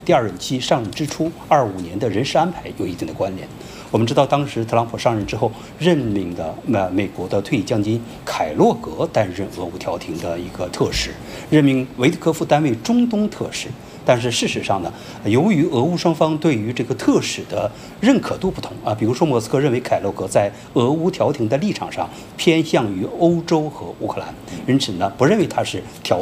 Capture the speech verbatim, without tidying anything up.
第二任期上任之初二五年的人事安排有一定的关联。我们知道，当时特朗普上任之后，任命的呃美国的退役将军凯洛格担任俄乌调停的一个特使，任命维特科夫担任中东特使。但是事实上呢，由于俄乌双方对于这个特使的认可度不同啊，比如说莫斯科认为凯洛格在俄乌调停的立场上偏向于欧洲和乌克兰，因此呢不认为他是调